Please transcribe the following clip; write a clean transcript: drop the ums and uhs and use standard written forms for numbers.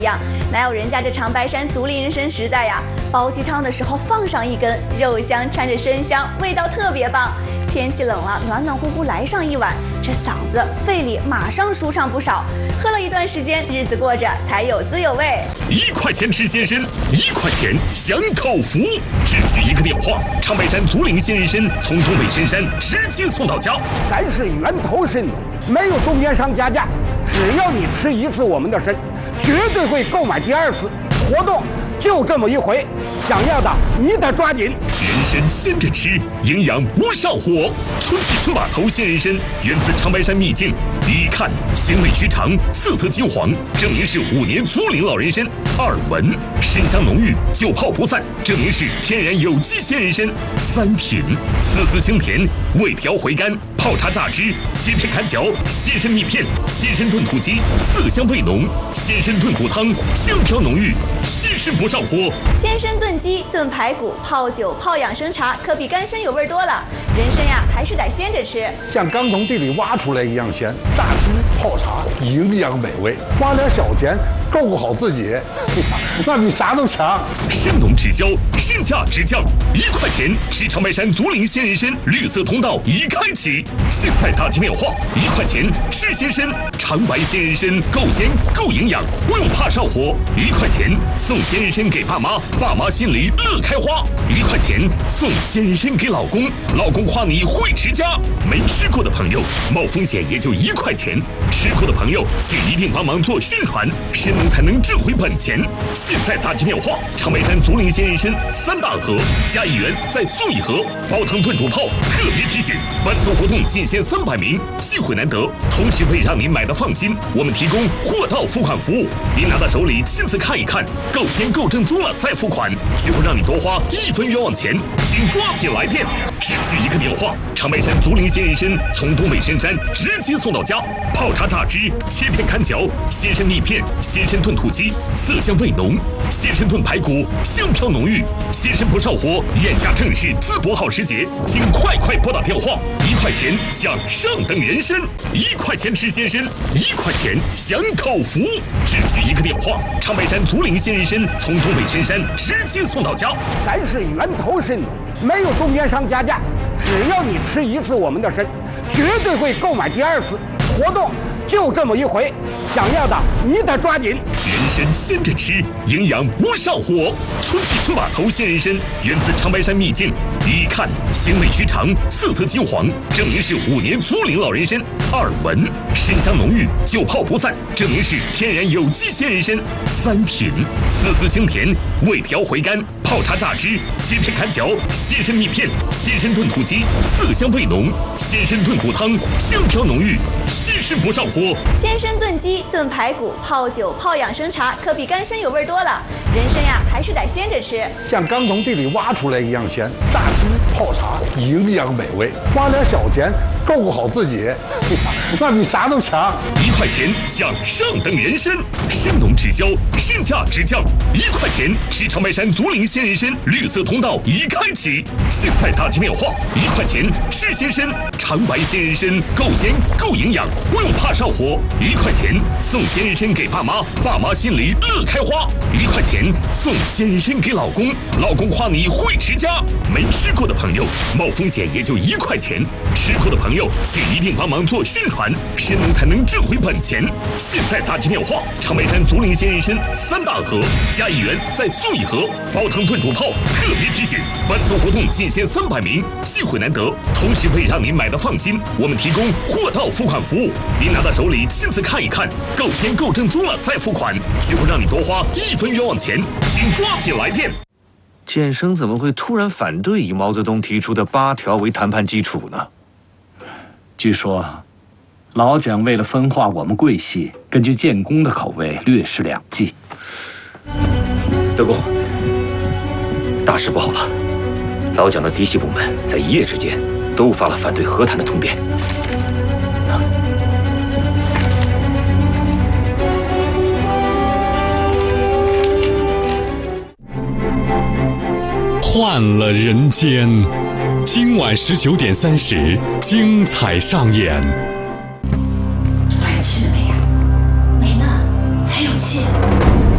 样，哪有人家这长白山竹林人参实在呀？煲鸡汤的时候放上一根，肉香掺着参香，味道特别棒。天气冷了，暖暖乎乎来上一碗，这嗓子肺里马上舒畅不少。喝了一段时间，日子过着才有滋有味。 1块钱吃鲜参，1块钱享口福，只需一个电话，长白山竹林鲜人参从东北深山直接送到家。 咱是源头参农，没有中间商加价，只要你吃一次我们的参，绝对会购买第2次。活动就这么一回，想要的你得抓紧。 人参鲜着吃，营养不上火。村西村码头鲜人参源自长白山秘境，一看鲜味须长，色泽金黄，证明是5年竹林老人参。2闻参香浓郁，久泡不散，证明是天然有机鲜人参。3品丝丝清甜，味调回甘，泡茶榨汁，切片砍嚼，鲜参蜜片，鲜参炖土鸡，色香味浓，鲜参炖骨汤，香飘浓郁，鲜参不上火。 鲜参炖鸡、炖排骨、泡酒、泡养生茶，可比干参有味多了。人参呀，还是得鲜着吃， 像刚从地里挖出来一样鲜，榨汁泡茶，营养美味，花点小钱照顾好自己，那比啥都强。 参农直销，身价直降，1块钱吃长白山竹林鲜人参，绿色通道已开启。现在打进电话，1块钱吃鲜参，长白鲜人参够鲜够营养，不用怕上火。1块钱送鲜人参给爸妈，爸妈心里乐开花。1块钱送鲜人参给老公，老公夸你会持家。没吃过的朋友，冒风险也就1块钱；吃过的朋友，请一定帮忙做宣传，参农才能挣回本钱。现在打进电话，长白山竹林鲜人参3大盒加1元再送1盒，煲汤炖煮泡。特别提醒，本次活动仅限300名，机会难得，同时为让您买的放心，我们提供货到付款服务。您拿到手里亲自看一看，够鲜够正宗了再付款，绝不让你多花1分冤枉钱，请抓紧来电。只需一个电话，长白山竹林鲜人参从东北深山直接送到家，泡茶榨汁，切片砍嚼，鲜参蜜片，鲜参炖土鸡，色香味浓，鲜参炖排骨，香飘浓郁，鲜参不上火。眼下正是淄博好时节，请快拨打电话，1块钱享上等人参，1块钱吃鲜参，1块钱享口福。只需一个电话，长白山竹林鲜人参从东北深山直接送到家。 咱是源头参农，没有中间商加价，只要你吃一次我们的参，绝对会购买第2次。活动就这么一回，想要的你得抓紧。 人参鲜着吃，营养不上火。村西村码头鲜人参源自长白山秘境，一看鲜味须长，色泽金黄，证明是5年竹林老人参。2闻参香浓郁，久泡不散，证明是天然有机鲜人参。3品丝丝清甜，味调回甘，泡茶榨汁，切片砍嚼，鲜参蜜片，鲜参炖土鸡，色香味浓，鲜参炖骨汤，香飘浓郁，鲜参不上火。 鲜参炖鸡、炖排骨、泡酒、泡养生茶，可比干参有味多了。人参呀，还是得鲜着吃， 像刚从地里挖出来一样鲜，榨汁泡茶，营养美味，花点小钱照顾好自己，那比啥都强。 1块钱享上等人参，参农直销，身价直降，1块钱吃长白山竹林鲜人参，绿色通道已开启。现在打进电话，1块钱吃鲜参，长白鲜人参够鲜够营养，不用怕上火。1块钱送鲜人参给爸妈，爸妈心里乐开花。1块钱送鲜人参给老公，老公夸你会持家。没吃过的朋友，冒风险也就1块钱；吃过的朋友，请一定帮忙做宣传，参农才能挣回本钱。现在打进电话，长白山竹林鲜人参3大盒加1元再送1盒，煲汤炖煮泡。特别提醒，本次活动仅限300名，机会难得，同时为让您买的放心，我们提供货到付款服务。您拿到手里亲自看一看，够鲜够正宗了再付款，绝不让你多花1分冤枉钱，请抓紧来电。 建生怎么会突然反对以毛泽东提出的8条为谈判基础呢？ 据说，老蒋为了分化我们桂系，根据建功的口味略施2计。 德公，大事不好了！老蒋的嫡系部门在一夜之间都发了反对和谈的通电。 换了人间，今晚19点30，精彩上演。